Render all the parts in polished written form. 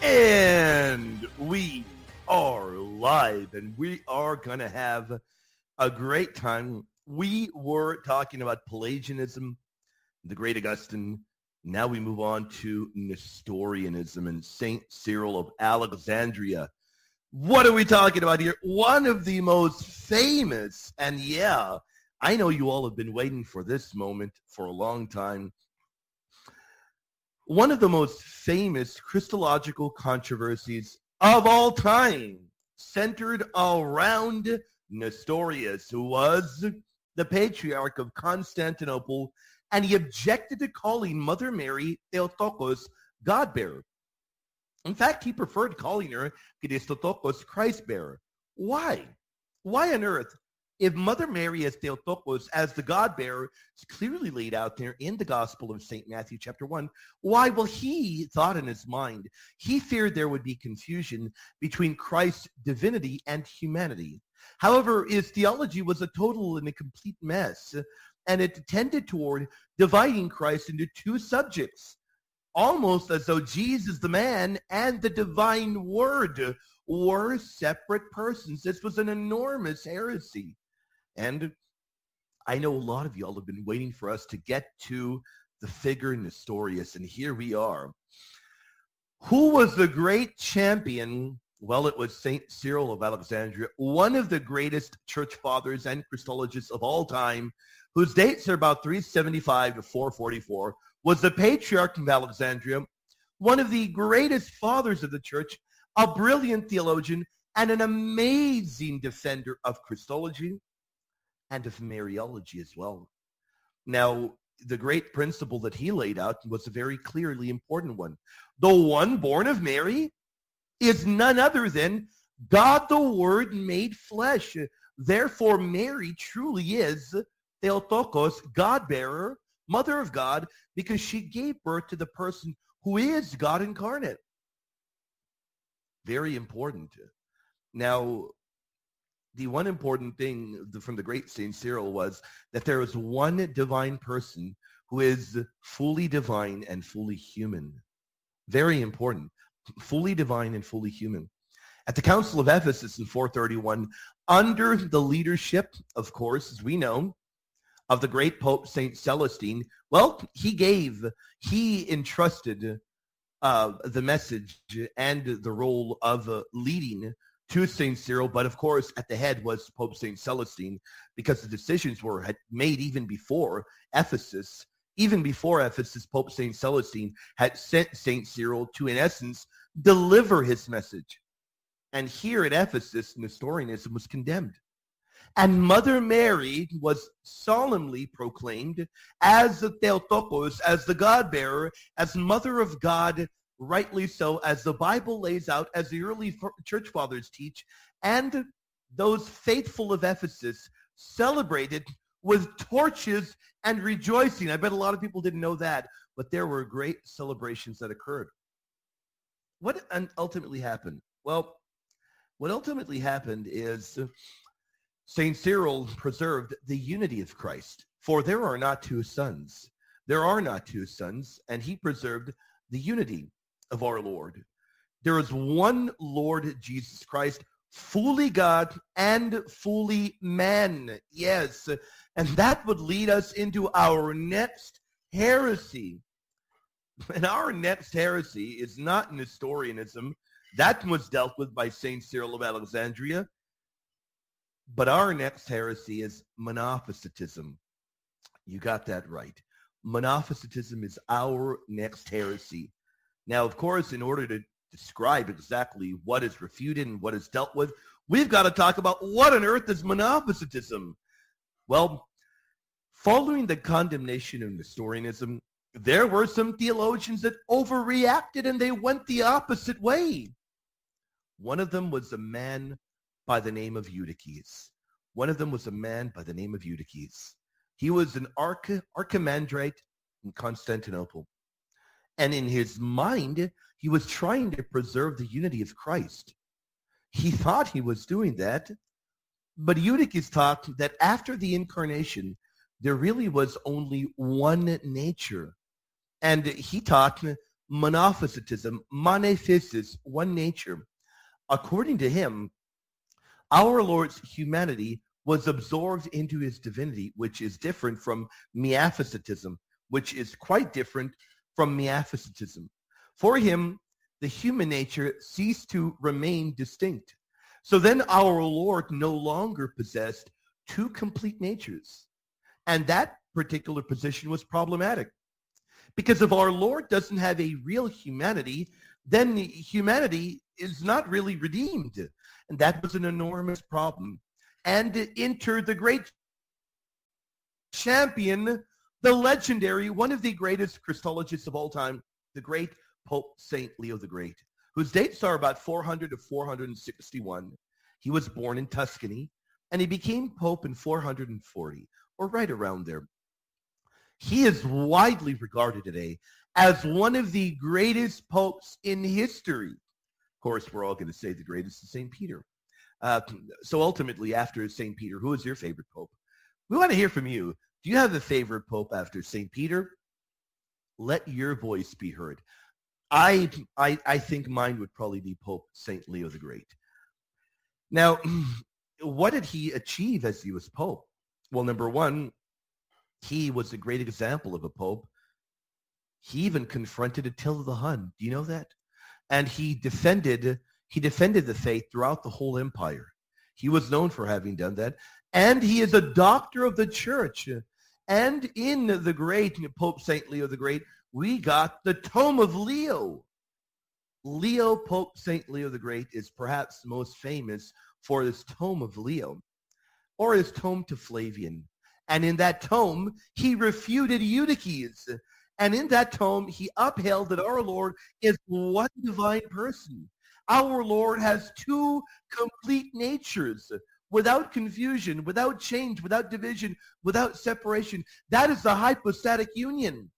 And we are live, and we are going to have a great time. We were talking about Pelagianism, the great Augustine. Now we move on to Nestorianism and St. Cyril of Alexandria. What are we talking about here? One of the most famous, and yeah, I know you all have been waiting for this moment for a long time. One of the most famous Christological controversies of all time centered around Nestorius, who was the Patriarch of Constantinople, and he objected to calling Mother Mary Theotokos, God-bearer. In fact, he preferred calling her Christotokos, Christ-bearer. Why? Why on earth? If Mother Mary as Theotokos, as the God-bearer, is clearly laid out there in the Gospel of St. Matthew chapter 1, why? Well, he thought in his mind, he feared there would be confusion between Christ's divinity and humanity. However, his theology was a total and a complete mess, and it tended toward dividing Christ into two subjects, almost as though Jesus, the man, and the divine word were separate persons. This was an enormous heresy. And I know a lot of y'all have been waiting for us to get to the figure Nestorius, and here we are. Who was the great champion? Well, it was St. Cyril of Alexandria, one of the greatest church fathers and Christologists of all time, whose dates are about 375 to 444, was the Patriarch of Alexandria, one of the greatest fathers of the church, a brilliant theologian, and an amazing defender of Christology and of Mariology as well. Now, the great principle that he laid out was a very clearly important one. The one born of Mary is none other than God the Word made flesh. Therefore, Mary truly is Theotokos, God-bearer, Mother of God, because she gave birth to the person who is God incarnate. Very important. Now, the one important thing from the great St. Cyril was that there is one divine person who is fully divine and fully human. Very important. Fully divine and fully human. At the Council of Ephesus in 431, under the leadership, of course, as we know, of the great Pope St. Celestine, well, he entrusted the message and the role of leading to St. Cyril, but of course at the head was Pope St. Celestine, because the decisions were made even before Ephesus. Even before Ephesus, Pope St. Celestine had sent St. Cyril to, in essence, deliver his message. And here at Ephesus, Nestorianism was condemned. And Mother Mary was solemnly proclaimed as the Theotokos, as the God-bearer, as Mother of God, rightly so, as the Bible lays out, as the early church fathers teach, and those faithful of Ephesus celebrated with torches and rejoicing. I bet a lot of people didn't know that, but there were great celebrations that occurred. What ultimately happened? Well, what ultimately happened is St. Cyril preserved the unity of Christ, for there are not two sons. There are not two sons, and he preserved the unity of our Lord. There is one Lord Jesus Christ, fully God and fully man. Yes, and that would lead us into our next heresy. And our next heresy is not Nestorianism. That was dealt with by St. Cyril of Alexandria. But our next heresy is Monophysitism. You got that right. Monophysitism is our next heresy. Now, of course, in order to describe exactly what is refuted and what is dealt with, we've got to talk about what on earth is Monophysitism. Well, following the condemnation of Nestorianism, there were some theologians that overreacted and they went the opposite way. One of them was a man by the name of Eutyches. He was an archimandrite in Constantinople. And in his mind, he was trying to preserve the unity of Christ. He thought he was doing that, but Eutyches taught that after the incarnation, there really was only one nature. And he taught monophysitism, monophysis, one nature. According to him, our Lord's humanity was absorbed into his divinity, which is different from miaphysitism, which is quite different from miaphysitism. For him, the human nature ceased to remain distinct. So then our Lord no longer possessed two complete natures. And that particular position was problematic. Because if our Lord doesn't have a real humanity, then humanity is not really redeemed. And that was an enormous problem. And enter the great champion, the legendary, one of the greatest Christologists of all time, the great Pope St. Leo the Great, whose dates are about 400 to 461. He was born in Tuscany, and he became Pope in 440, or right around there. He is widely regarded today as one of the greatest popes in history. Of course, we're all going to say the greatest is St. Peter. So ultimately, after St. Peter, who is your favorite pope? We want to hear from you. Do you have a favorite pope after St. Peter? Let your voice be heard. I think mine would probably be Pope St. Leo the Great. Now, what did he achieve as he was Pope? Well, number one, he was a great example of a pope. He even confronted Attila the Hun. Do you know that? And he defended the faith throughout the whole empire. He was known for having done that. And he is a doctor of the church. And in the great Pope St. Leo the Great, we got the Tome of Leo. Leo, Pope St. Leo the Great, is perhaps most famous for his Tome of Leo, or his Tome to Flavian. And in that tome, he refuted Eutyches. And in that tome, he upheld that our Lord is one divine person. Our Lord has two complete natures, without confusion, without change, without division, without separation. That is the hypostatic union.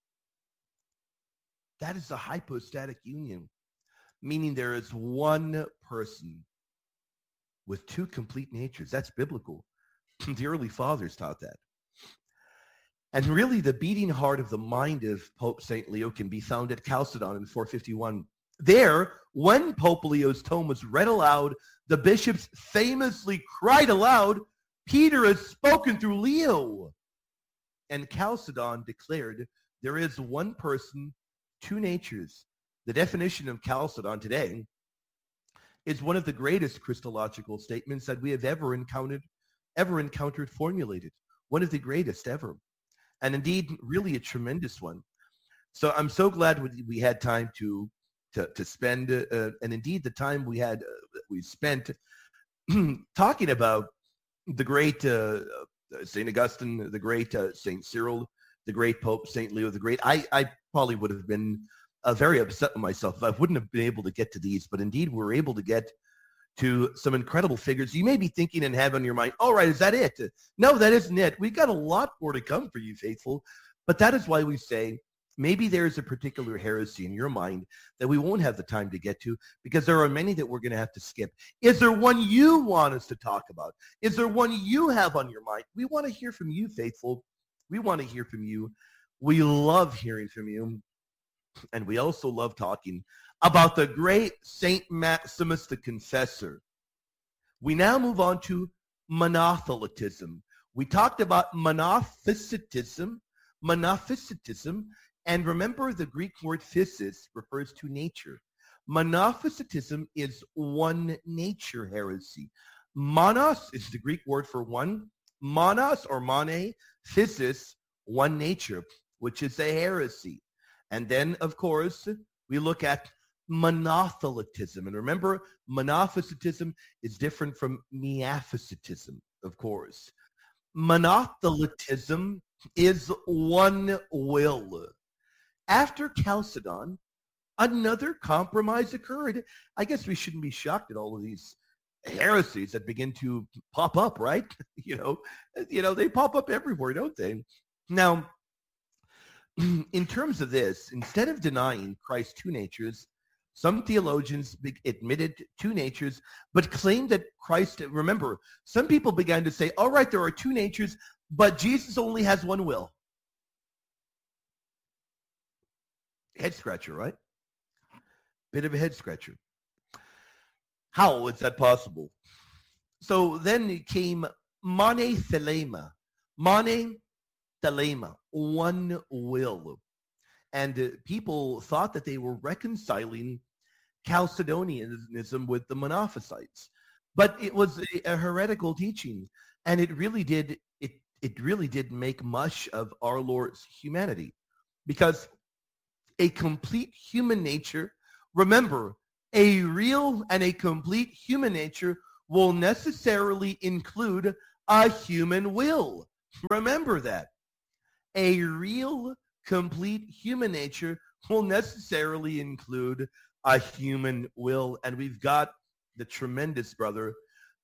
That is the hypostatic union, meaning there is one person with two complete natures. That's biblical. The early fathers taught that. And really, the beating heart of the mind of Pope St. Leo can be found at Chalcedon in 451. There, when Pope Leo's tome was read aloud, the bishops famously cried aloud, "Peter has spoken through Leo." And Chalcedon declared, there is one person, two natures. The definition of Chalcedon today is one of the greatest Christological statements that we have ever encountered formulated. One of the greatest ever. And indeed, really a tremendous one. So I'm so glad we had time to spend, and indeed the time we spent talking about the great St. Augustine, the great St. Cyril, the great Pope St. Leo the Great. I probably would have been very upset with myself if I wouldn't have been able to get to these, but indeed we were able to get to some incredible figures. You may be thinking and have on your mind, all right, is that it? No, that isn't it. We've got a lot more to come for you, faithful. But that is why we say maybe there's a particular heresy in your mind that we won't have the time to get to, because there are many that we're going to have to skip. Is there one you want us to talk about? Is there one you have on your mind? We want to hear from you, faithful. We want to hear from you. We love hearing from you. And we also love talking about the great St. Maximus the Confessor. We now move on to monothelitism. We talked about monophysitism, and remember the Greek word physis refers to nature. Monophysitism is one nature heresy. Monos is the Greek word for one. Monos or mone, physis, one nature, which is a heresy. And then, of course, we look at monothelitism. And remember, monophysitism is different from miaphysitism, of course. Monothelitism is one will. After Chalcedon, another compromise occurred. I guess we shouldn't be shocked at all of these heresies that begin to pop up, right? You know, they pop up everywhere, don't they? Now, in terms of this, instead of denying Christ's two natures, some theologians admitted two natures, but claimed that Christ, remember, some people began to say, all right, there are two natures, but Jesus only has one will. Head scratcher, right? Bit of a head scratcher. How is that possible? So then came Mane Thelema. Mane Thelema, one will. And people thought that they were reconciling Chalcedonianism with the Monophysites. But it was a heretical teaching, and it really did make mush of our Lord's humanity, because a complete human nature, remember, a real and a complete human nature will necessarily include a human will. Remember that. A real, complete human nature will necessarily include a human will. And we've got the tremendous brother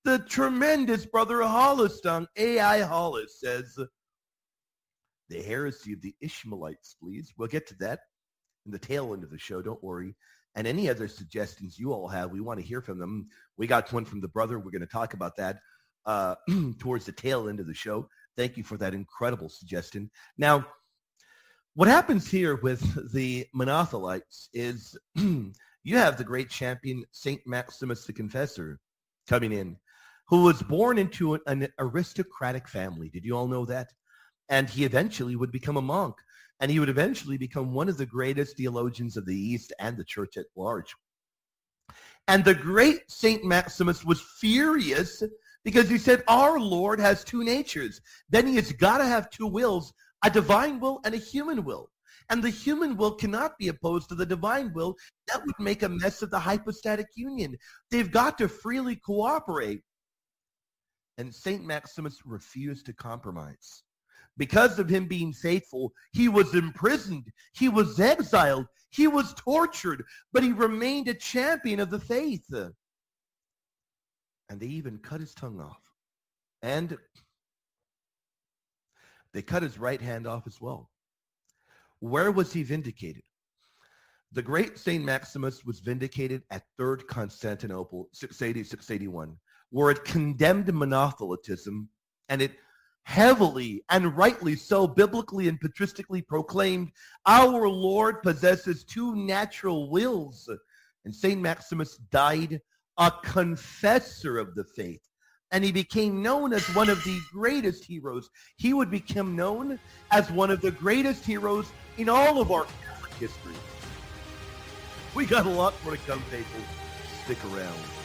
Holliston, A.I. Hollis, says, the heresy of the Ishmaelites, please. We'll get to that in the tail end of the show, don't worry. And any other suggestions you all have, we want to hear from them. We got one from the brother. We're going to talk about that towards the tail end of the show. Thank you for that incredible suggestion. Now, what happens here with the Monothelites is you have the great champion St. Maximus the Confessor coming in, who was born into an aristocratic family. Did you all know that? And he eventually would become a monk, and he would eventually become one of the greatest theologians of the East and the church at large. And the great St. Maximus was furious because he said, our Lord has two natures. Then he has got to have two wills, a divine will and a human will. And the human will cannot be opposed to the divine will. That would make a mess of the hypostatic union. They've got to freely cooperate. And St. Maximus refused to compromise. Because of him being faithful, he was imprisoned, he was exiled, he was tortured, but he remained a champion of the faith. And they even cut his tongue off. And they cut his right hand off as well. Where was he vindicated? The great St. Maximus was vindicated at Third Constantinople, 680-681, where it condemned monothelitism, and it heavily and rightly so biblically and patristically proclaimed our Lord possesses two natural wills. And St. Maximus died a confessor of the faith, and he became known as one of the greatest heroes. He would become known as one of the greatest heroes in all of our Catholic history. We got a lot more to come, people. Stick around.